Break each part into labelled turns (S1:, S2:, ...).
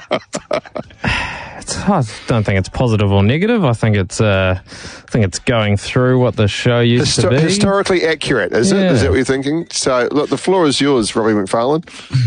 S1: I don't think it's positive or negative. I think it's going through what the show used to be.
S2: Historically accurate, is it? Is that what you're thinking? So, look, the floor is yours, Robbie McFarlane.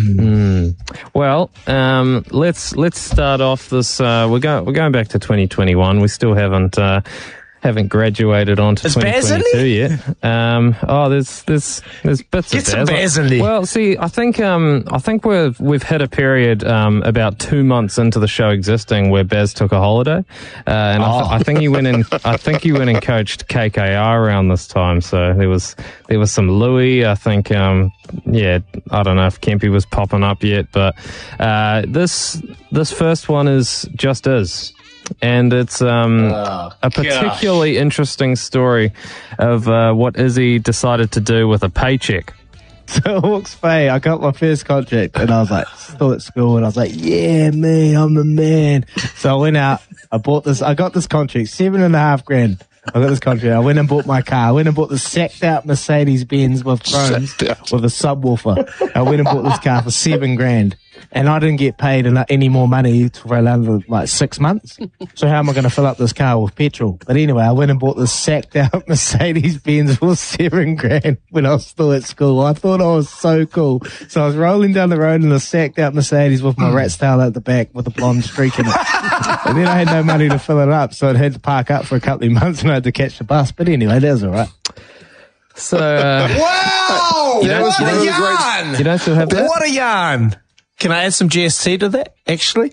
S1: Well, let's start off this. We're going back to 2021. We still haven't graduated onto 2022 yet. There's bits
S3: Get
S1: of
S3: some Baz in there.
S1: Well, see, I think we've hit a period about 2 months into the show existing where Baz took a holiday, and I think he went and coached KKR around this time. So there was some Louis. I think I don't know if Kempy was popping up yet, but this first one is Just Is. And it's a particularly interesting story of what Izzy decided to do with a paycheck.
S4: So at Hawke's Bay, I got my first contract, and I was like, still at school, and I was like, yeah, me, I'm the man. So I went out, I got this contract, $7,500. I got this contract. I went and bought my car. I went and bought the sacked out Mercedes-Benz with chromes with a subwoofer. I went and bought this car for $7,000. And I didn't get paid any more money for another 6 months. So how am I going to fill up this car with petrol? But anyway, I went and bought this sacked out Mercedes-Benz for $7,000 when I was still at school. I thought I was so cool. So I was rolling down the road in a sacked out Mercedes with my rat's tail at the back with a blonde streak in it. And then I had no money to fill it up, so I had to park up for a couple of months and I had to catch the bus. But anyway, that was all right.
S1: So
S3: wow! What a yarn!
S1: You don't still have that?
S3: What a yarn! Can I add some GST to that, actually?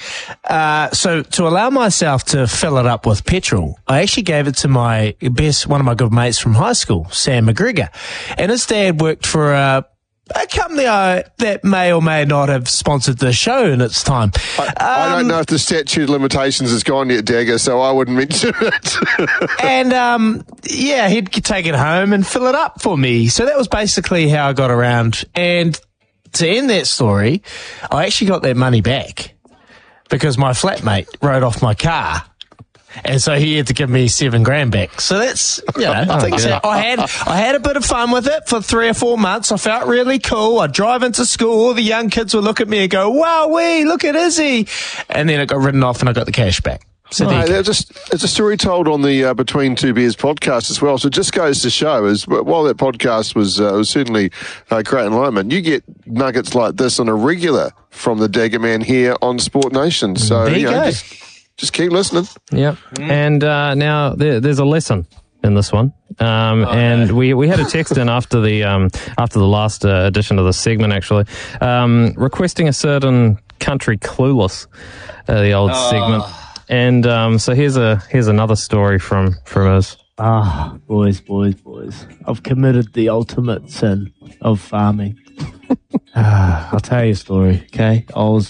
S3: So to allow myself to fill it up with petrol, I actually gave it to one of my good mates from high school, Sam McGregor. And his dad worked for a company that may or may not have sponsored the show in its time.
S2: I don't know if the statute of limitations has gone yet, Dagger, so I wouldn't mention it.
S3: And, he'd take it home and fill it up for me. So that was basically how I got around. And to end that story, I actually got that money back because my flatmate wrote off my car. And so he had to give me $7,000 back. So that's, I think I had a bit of fun with it for 3 or 4 months. I felt really cool. I'd drive into school. All the young kids would look at me and go, wow, look at Izzy. And then it got written off and I got the cash back. So
S2: it's a story told on the Between Two Beers podcast as well. So it just goes to show, while that podcast was certainly great enlightenment, you get nuggets like this on a regular from the Dagger Man here on Sport Nation. So
S3: there you go.
S2: Just keep listening.
S1: Yeah. And now there's a lesson in this one. And we had a text in after the last edition of the segment, actually, requesting a certain country clueless, the old segment. And so here's another story from us.
S4: Boys. I've committed the ultimate sin of farming. I'll tell you a story, okay? I was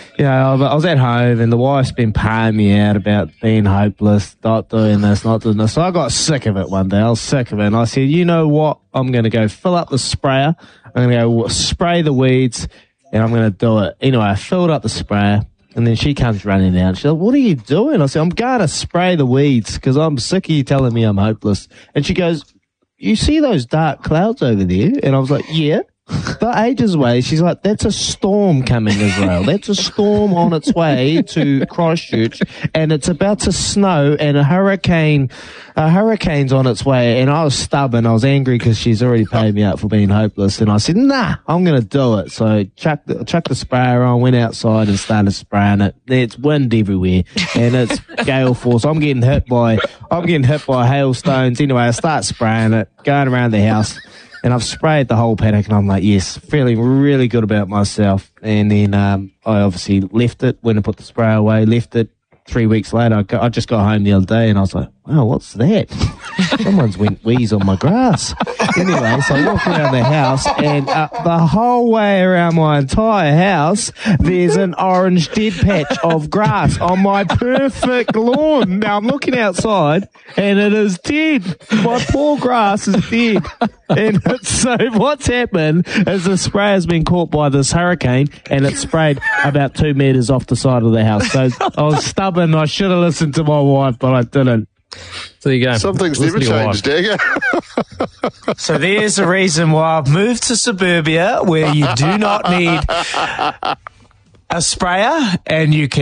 S4: at home and the wife's been paying me out about being hopeless, not doing this, not doing this. So I got sick of it one day. I was sick of it. And I said, you know what? I'm going to go fill up the sprayer. I'm going to go spray the weeds and I'm going to do it. Anyway, I filled up the sprayer. And then she comes running out. She's like, what are you doing? I said, I'm going to spray the weeds because I'm sick of you telling me I'm hopeless. And she goes, you see those dark clouds over there? And I was like, yeah. They're ages away. She's like, that's a storm coming, Israel. That's a storm on its way to Christchurch, and it's about to snow, and a hurricane's on its way. And I was stubborn. I was angry because she's already paid me out for being hopeless. And I said, nah, I'm going to do it. So I chucked the sprayer on, went outside and started spraying it. It's wind everywhere, and it's gale force. I'm getting hit by hailstones. Anyway, I start spraying it, going around the house. And I've sprayed the whole paddock, and I'm like, yes, feeling really good about myself. And then I obviously left it, went and put the spray away, left it. 3 weeks later, I just got home the other day, and I was like, wow, what's that? Someone's went wheeze on my grass. Anyway, so I walk around the house, and the whole way around my entire house, there's an orange dead patch of grass on my perfect lawn. Now, I'm looking outside, and it is dead. My poor grass is dead. And so what's happened is the spray has been caught by this hurricane, and it sprayed about 2 meters off the side of the house. So I was stubborn. I should have listened to my wife, but I didn't.
S1: So you go.
S2: Some things never change, Dagger.
S3: So there's a reason why I've moved to suburbia, where you do not need a sprayer and you can